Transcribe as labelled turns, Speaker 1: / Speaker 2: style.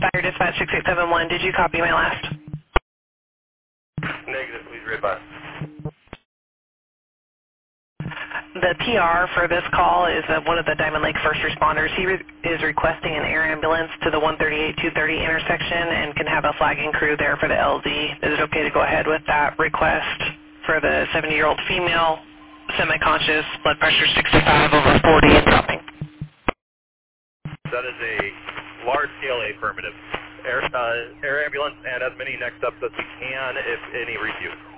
Speaker 1: Fire Dispatch 6871, did you copy my last?
Speaker 2: Negative, please readvise.
Speaker 1: The PR for this call is one of the Diamond Lake first responders. He is requesting an air ambulance to the 138-230 intersection and can have a flagging crew there for the LZ. Is it okay to go ahead with that request for the 70-year-old female, semi-conscious, blood pressure 65 over 40 and dropping?
Speaker 2: That is a large-scale affirmative. Air ambulance and as many next ups as we can, if any, refuse.